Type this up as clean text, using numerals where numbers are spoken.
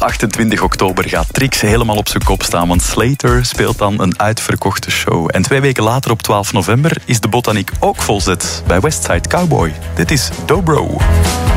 28 oktober gaat Trix helemaal op zijn kop staan, want Slater speelt dan een uitverkochte show. En 2 weken later, op 12 november, is de Botaniek ook volzet bij Westside Cowboy. Dit is Dobro.